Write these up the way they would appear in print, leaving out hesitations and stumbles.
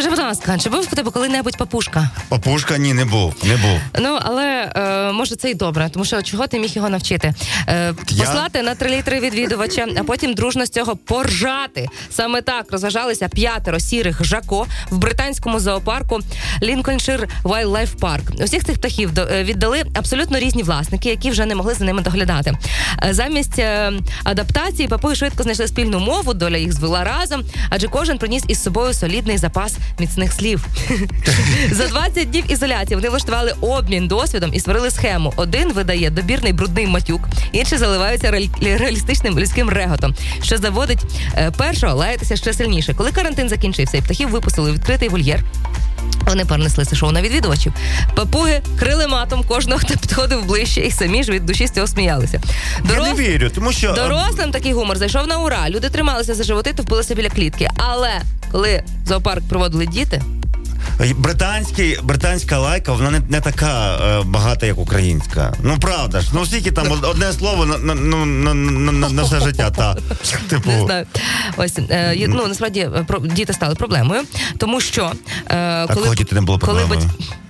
Скажи, будь ласка, чи був у тебе коли-небудь папушка? Папушка? Ні, не був. Ну, але, може, це й добре, тому що чого ти міг його навчити? Послати на 3 літри відвідувача, а потім дружно з цього поржати. Саме так розважалися 5 сірих жако в британському зоопарку Lincolnshire Wildlife Park. Усіх цих птахів віддали абсолютно різні власники, які вже не могли за ними доглядати. Замість адаптації папуги швидко знайшли спільну мову, доля їх звела разом, адже кожен приніс із собою солідний запас міцних слів. За 20 днів ізоляції вони влаштували обмін досвідом і створили схему. Один видає добірний брудний матюк, інший заливається реалістичним людським реготом, що заводить першого лаятися ще сильніше. Коли карантин закінчився і птахів випустили у відкритий вольєр, вони перенесли це шоу на відвідувачів. Папуги крили матом кожного, хто підходив ближче, і самі ж від душі з цього сміялися. Я не вірю, тому що... Дорослим такий гумор зайшов на ура. Люди трималися за животи, товпилися біля клітки. Але коли зоопарк проводили діти... Британська лайка, вона не така багата, як українська. Ну, правда ж. Ну, скільки там одне слово на все життя. Типу... Не знаю. Ось, насправді, діти стали проблемою, тому що... Коли діти не було проблемою?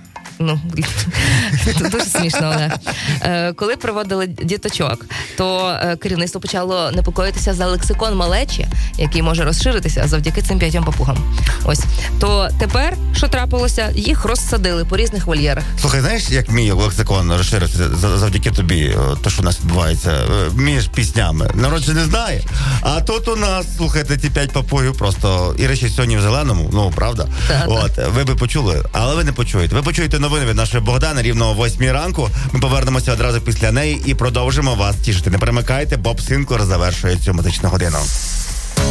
Дуже смішно, Олег. Коли проводили діточок, то керівництво почало непокоїтися за лексикон малечі, який може розширитися завдяки цим 5 папугам. Ось. То тепер, що трапилося, їх розсадили по різних вольєрах. Слухай, знаєш, як мій лексикон розширився завдяки тобі, то, що у нас відбувається між піснями? Народ же не знає. А тут у нас, слухайте, ці 5 папугів просто і речі сьогодні в зеленому, правда? От, ви би почули, але ви не почуєте. Ви почуєте новини від нашої Богдани рівно о 8 ранку. Ми повернемося одразу після неї і продовжимо вас тішити. Не перемикайте, Боб Синклер завершує цю музичну годину.